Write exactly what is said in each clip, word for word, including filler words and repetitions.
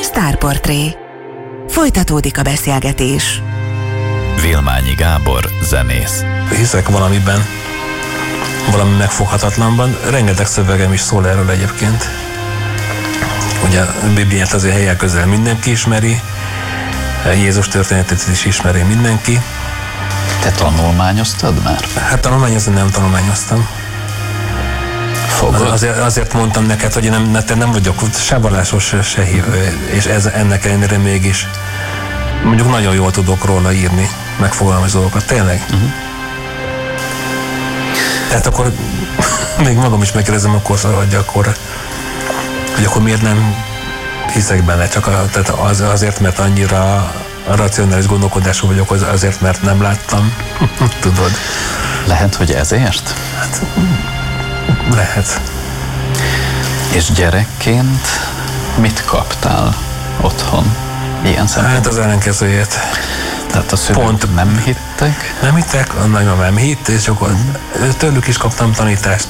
Sztárportré. Folytatódik a beszélgetés. Villmányi Gábor zenész. Hiszek valamiben, valami megfoghatatlanban. Rengeteg szövegem is szól erről egyébként. Ugye a Bibliát azért helyen közel mindenki ismeri, Jézus történetét is ismeri mindenki. Te tanulmányoztad már? Hát tanulmányozni nem tanulmányoztam. Az, azért, azért mondtam neked, hogy én nem, nem vagyok se vallásos, se hívő, és ez, ennek ellenére mégis mondjuk nagyon jól tudok róla írni, megfogalmazni dolgokat, tényleg. Uh-huh. Tehát akkor még magam is megkérdezem, akkor, hogy akkor, hogy akkor miért nem hiszek benne, csak a, tehát az, azért, mert annyira a racionális gondolkodású vagyok, az azért, mert nem láttam. Tudod? Lehet, hogy ezért? Hát, lehet. És gyerekként mit kaptál otthon? Ilyen szempontból? Hát az ellenkezőjét. Tehát a szülők Pont nem hittek? Nem hittek, a nagymamám nem hitt, és akkor uh-huh. tőlük is kaptam tanítást.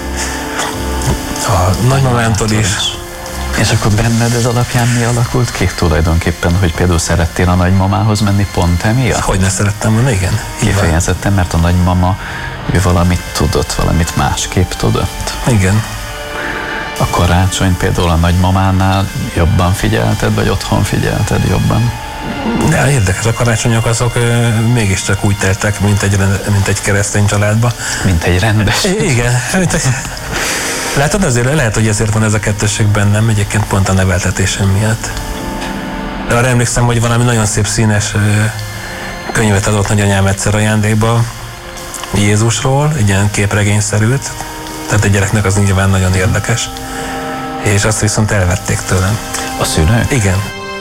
A nagymamámtól is. És akkor benned ez alapján mi alakult ki tulajdonképpen, hogy például szerettél a nagymamához menni pont emiatt? Hogy ne szerettem volna, igen. Kifejezetten, mert a nagymama ő valamit tudott, valamit másképp tudott. Igen. A karácsony például a nagymamánál jobban figyelted, vagy otthon figyelted jobban? De érdekes, a karácsonyok azok ö, mégiscsak úgy teltek, mint egy, mint egy keresztény családba. Mint egy rendes. Igen. Mint egy, látod, azért lehet, hogy ezért van ez a kettősség bennem, egyébként pont a neveltetésem miatt. De arra emlékszem, hogy valami nagyon szép színes ö, könyvet adott nagyanyám egyszer ajándékba Jézusról, egy ilyen képregényszerűt, tehát egy gyereknek az nyilván nagyon érdekes, és azt viszont elvették tőlem. A szülők? Igen.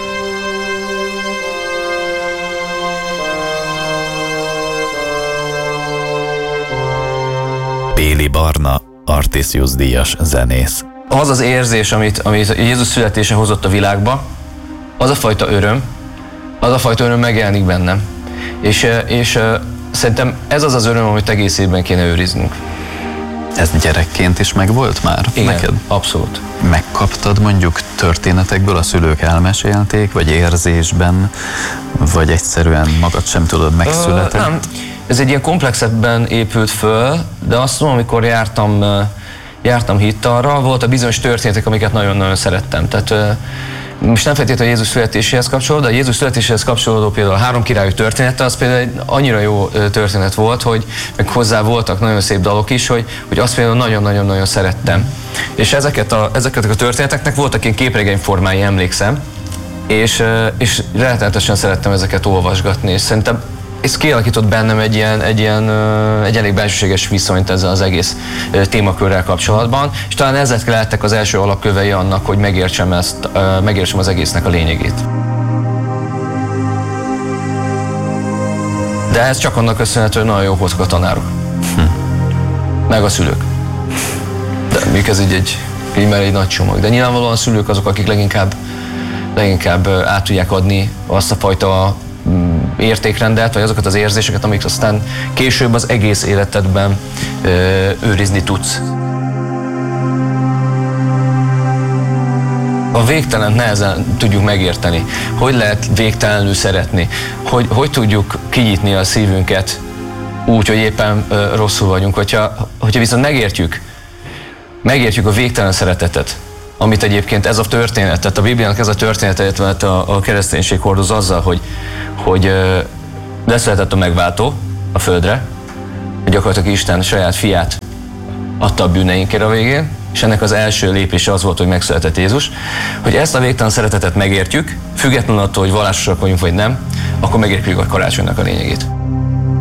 Béli Barna, Artisius díjas zenész. Az az érzés, amit, amit Jézus születése hozott a világba, az a fajta öröm, az a fajta öröm megjelenik bennem. És, és szerintem ez az az öröm, amit egész évben kéne őriznünk. Ez gyerekként is megvolt már? Igen, neked? abszolút. Megkaptad mondjuk történetekből, a szülők elmesélték, vagy érzésben, vagy egyszerűen magad sem tudod megszületni? Uh, nem. Ez egy ilyen komplexebben épült föl, de azt mondom, amikor jártam, jártam hittalra, volt a bizonyos történetek, amiket nagyon-nagyon szerettem. Tehát most nem feltétlenül a Jézus születéséhez kapcsolódó, de a Jézus születéséhez kapcsolódó például a három királyok története, az például egy annyira jó történet volt, hogy meg hozzá voltak nagyon szép dalok is, hogy, hogy azt például nagyon-nagyon-nagyon szerettem. És ezeket a, ezeket a történeteknek voltak ilyen képregény formái, emlékszem, és, és rettenetesen szerettem ezeket olvasgatni, és szerintem ez kialakított bennem egy ilyen, egy ilyen egy elég belsőséges viszonyt ezzel az egész témakörrel kapcsolatban, és talán ezek lehettek az első alapkövei annak, hogy megértsem ezt, megértsem az egésznek a lényegét. De ez csak annak köszönhető, hogy nagyon jók voltak a tanárok. Hm. Meg a szülők. De mondjuk ez így egy, így már egy nagy csomag. De nyilvánvalóan a szülők azok, akik leginkább, leginkább át tudják adni azt a fajta értékrendet, vagy azokat az érzéseket, amik aztán később az egész életedben ö, őrizni tudsz. A végtelen nehezen tudjuk megérteni. Hogy lehet végtelenül szeretni? Hogy, hogy tudjuk kinyitni a szívünket úgy, hogy éppen ö, rosszul vagyunk. Hogyha, hogyha viszont megértjük, megértjük a végtelen szeretetet, amit egyébként ez a történet, tehát a Bibliának ez a történet, mert a, a kereszténység hordoz azzal, hogy, hogy leszületett a megváltó a földre, hogy gyakorlatilag Isten saját fiát adta a bűneinkért a végén, és ennek az első lépése az volt, hogy megszületett Jézus, hogy ezt a végtelen szeretetet megértjük, függetlenül attól, hogy vallásosak vagyunk vagy nem, akkor megértjük a karácsonynak a lényegét.